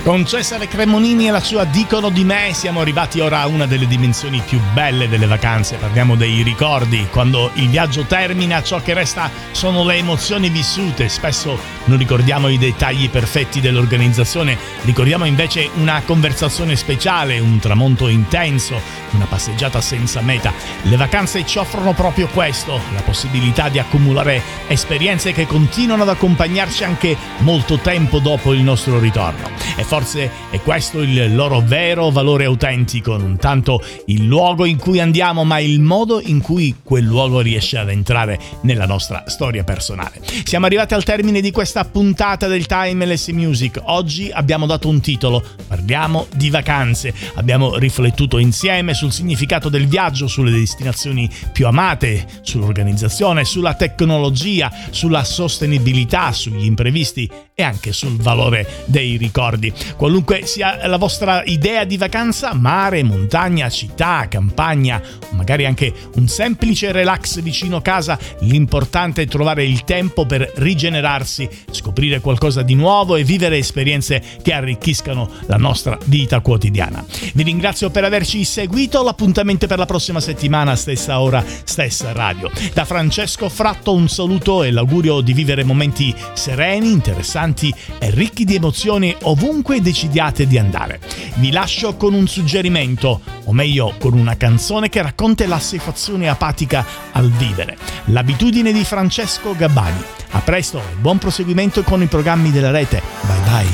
Con Cesare Cremonini e la sua Dicono di me siamo arrivati ora a una delle dimensioni più belle delle vacanze. Parliamo dei ricordi. Quando il viaggio termina, ciò che resta sono le emozioni vissute. Spesso non ricordiamo i dettagli perfetti dell'organizzazione, ricordiamo invece una conversazione speciale, un tramonto intenso, una passeggiata senza meta. Le vacanze ci offrono proprio questo, la possibilità di accumulare esperienze che continuano ad accompagnarci anche molto tempo dopo il nostro ritorno. E forse è questo il loro vero valore autentico, non tanto il luogo in cui andiamo, ma il modo in cui quel luogo riesce ad entrare nella nostra storia personale. Siamo arrivati al termine di questa puntata del Timeless Music. Oggi abbiamo dato un titolo, parliamo di vacanze. Abbiamo riflettuto insieme sul significato del viaggio, sulle destinazioni più amate, sull'organizzazione, sulla tecnologia, sulla sostenibilità, sugli imprevisti e anche sul valore dei ricordi. Qualunque sia la vostra idea di vacanza, mare, montagna, città, campagna, o magari anche un semplice relax vicino casa, l'importante è trovare il tempo per rigenerarsi, scoprire qualcosa di nuovo e vivere esperienze che arricchiscano la nostra vita quotidiana. Vi ringrazio per averci seguito, l'appuntamento per la prossima settimana, stessa ora, stessa radio. Da Francesco Fratto un saluto e l'augurio di vivere momenti sereni, interessanti e ricchi di emozioni ovunque decidiate di andare. Vi lascio con un suggerimento, o meglio con una canzone che racconta l'assuefazione apatica al vivere, L'abitudine di Francesco Gabbani. A presto e buon proseguimento con i programmi della rete. Bye bye.